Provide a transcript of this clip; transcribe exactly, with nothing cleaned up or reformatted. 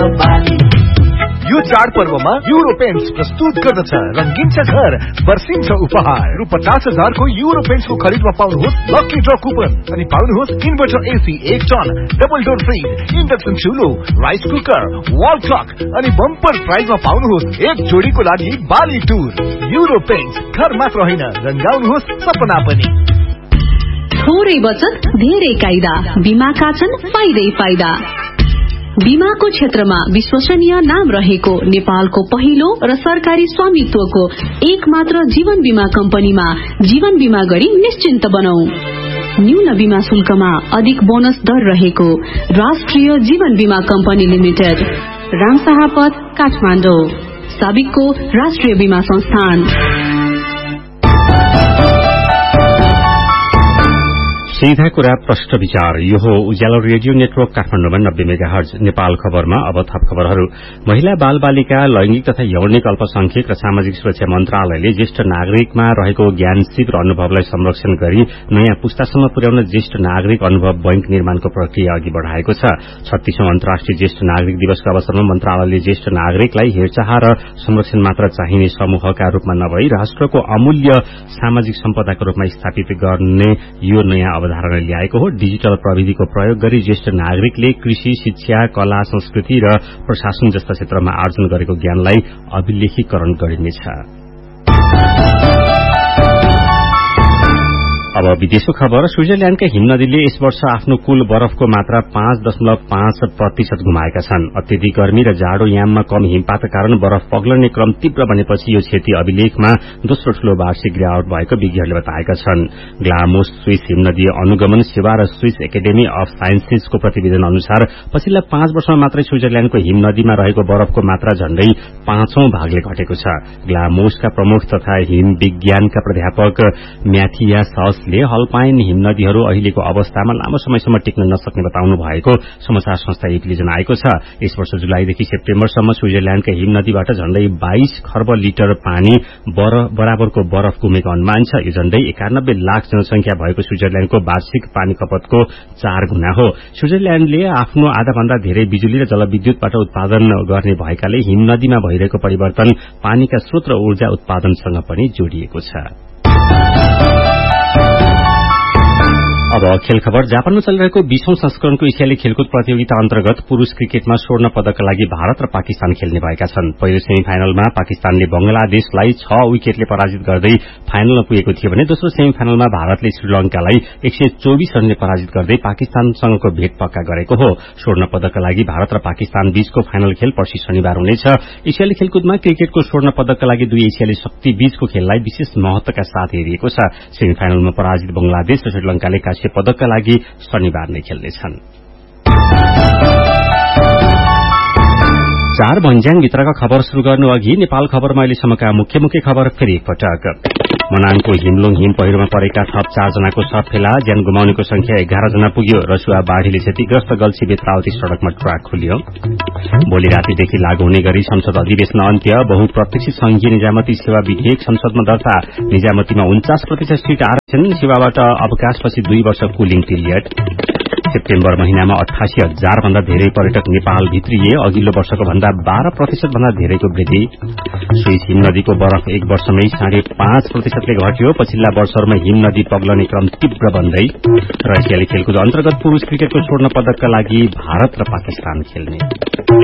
बाली। यो चाडपर्वमा युरो पेन्ट्स प्रस्तुत गर्दछ रंगिन्छ घर वर्षिन्छ उपहार। रु पचास हजारको युरो पेन्ट्सको खरिदमा पाउनुहोस् लकी ड्र कुपन अनि पाउनुहोस् इन्भर्टर एसी एक ton, double door fridge, induction चुलो, rice cooker, wall clock अनि बम्पर प्राइजमा पाउनुहोस् एक जोडीको लागि बाली टुर। युरो पेन्ट्स घर मात्र होइन रंगाउनुहोस् सपना पनि। थोरै बचत धेरै कायदा, बीमाका छन् फाइदै फाइदा। बीमाको क्षेत्रमा विश्वसनीय नाम रहेको नेपालको पहिलो र सरकारी स्वामित्वको एक मात्र जीवन बीमा कम्पनीमा जीवन बीमा गरी निश्चिन्त बनौ। न्यून बीमा शुल्कमा अधिक बोनस दर रहेको राष्ट्रिय जीवन बीमा कम्पनी लिमिटेड, रामशाहपथ, काठमाडौँ। साबिकको राष्ट्रिय बीमा संस्थान। सीधा कुरा प्रश्न विचार। यो हो उज्यालो रेडियो नेटवर्क काठमाडौँमा नब्बे मेगाहर्ज। नेपाल खबरमा अब थप खबरहरू। महिला बाल बालिका लैंगिक तथा यौनिक अल्पसंख्यक र सामाजिक सुरक्षा मन्त्रालयले ज्येष्ठ नागरिकमा रहेको ज्ञानसिप र अनुभवलाई संरक्षण गरी नयाँ पुस्तासम्म पुर्याउन ज्येष्ठ नागरिक अनुभव बैंक निर्माणको प्रक्रिया अघि बढ़ाएको छ। छत्तीसौं अन्तर्राष्ट्रिय ज्येष्ठ नागरिक दिवसको अवसरमा मन्त्रालयले ज्येष्ठ नागरिकलाई हेरचाह र संरक्षण मात्र चाहिने समूहका रूपमा नभई राष्ट्रको अमूल्य सामाजिक सम्पदाको रूपमा स्थापित गर्ने यो नयाँ धारणा ल्याएको हो। डिजिटल प्रविधिको प्रयोग गरी ज्येष्ठ नागरिकले कृषि, शिक्षा, कला, संस्कृति र प्रशासन जस्ता क्षेत्रमा आर्जन गरेको ज्ञानलाई अभिलेखीकरण गरिनेछ। अब विदेशको खबर। स्विजरल्याण्डका हिमनदीले यस वर्ष आफ्नो कुल बरफको मात्रा पाँच दशमलव पाँच प्रतिशत गुमाएका छन्। अत्यधिक गर्मी र जाडो याममा कम हिमपातका कारण बरफ पग्लने क्रम तीव्र बनेपछि यो क्षति अभिलेखमा दोस्रो ठूलो वार्षिक गिरावट भएको विज्ञहरूले बताएका छन्। ग्लामोस स्विस हिमनदीय अनुगमन सेवा र स्विस एकाडेमी अफ साइन्सेसको प्रतिवेदन अनुसार पछिल्ला पाँच वर्षमा मात्रै स्विजरल्याण्डको हिमनदीमा रहेको बरफको मात्रा झण्डै पाँचौं भागले घटेको छ। ग्लामोसका प्रमुख तथा हिम विज्ञानका प्राध्यापक म्याथिया ससले हल्पाइन हिमनदीहरू अहिलेको अवस्थामा लामो समयसम्म टिक्न नसक्ने बताउनु भएको समाचार संस्था एपीले जनाएको छ। यस वर्ष जुलाईदेखि सेप्टेम्बरसम्म स्विजरल्याण्डका हिमनदीबाट झण्डै बाइस खर्ब लिटर पानी बराबरको बरफ गुमेको अनुमान छ। यो झण्डै एकानब्बे लाख जनसंख्या भएको स्विजरल्याण्डको वार्षिक पानी खपतको चार गुणा हो। स्विजरल्याण्डले आफ्नो आधाभन्दा धेरै बिजुली र जलविद्युतबाट उत्पादन गर्ने भएकाले हिमनदीमा भइरहेको परिवर्तन पानीका स्रोत र ऊर्जा उत्पादनसँग पनि जोडिएको छ। अब खेल खबर। जापानमा चलिरहेको बीसौं संस्करणको एसियाली खेलकुद प्रतियोगिता अन्तर्गत पुरूष क्रिकेटमा स्वर्ण पदकका लागि भारत र पाकिस्तान खेल्ने भएका छन्। पहिलो सेमी फाइनलमा पाकिस्तानले बंगलादेशलाई छ विकेटले पराजित गर्दै फाइनलमा पुगेको थियो भने दोस्रो सेमी फाइनलमा भारतले श्रीलंकालाई एक सय चौबिस रनले पराजित गर्दै पाकिस्तानसँगको भेट पक्का गरेको हो। स्वर्ण पदकका लागि भारत र पाकिस्तान बीचको फाइनल खेल पर्सि शनिबार हुनेछ। एसियाली खेलकुदमा क्रिकेटको स्वर्ण पदकका लागि दुई एसियाली शक्ति बीचको खेललाई विशेष महत्वका साथ हेरिएको छ। सेमी फाइनलमा पराजित बंगलादेश र श्रीलंकाले पदकका लागि शनिबार नै खेल्नेछन्। चार भन्ज्याङभित्रका खबर शुरू गर्नु अघि नेपाल खबरमा अहिलेसम्मका मुख्य मुख्य खबर फेरि एकपटक। मनाङको हिमलुङ हिम पहिरोमा परेका थप चारजनाको शव फेला, ज्यान गुमाउनेको संख्या एघार जना पुग्यो। रसुवा बाढ़ीले क्षतिग्रस्त गल्छी बेत्रावती सड़कमा ट्र्याक खोलियो। भोलि रातिदेखि लागू हुने गरी संसद अधिवेशन अन्त्य। बहुप्रतीक्षित संघीय निजामती सेवा विधेयक संसदमा दर्ता। निजामतीमा उन्चास प्रतिशत सीट आरक्षण। सेवाबाट अवकाशपछि दुई वर्ष कुलिङ पिरियड। सेप्टेम्बर महिनामा अठासी हजार भन्दा धेरै पर्यटक नेपाल भित्रिए। अघिल्लो वर्षको भन्दा बाह्र प्रतिशत भन्दा धेरैको वृद्धि। स्विस हिमनदीको बरफ एक वर्षमै साढे पाँच प्रतिशतले घट्यो। पछिल्ला वर्षहरूमा हिमनदी पग्लने क्रम तीव्र बन्दै। र एसियाली खेलकुद अन्तर्गत पुरूष क्रिकेटको स्वर्ण पदकका लागि भारत र पाकिस्तान खेल्ने।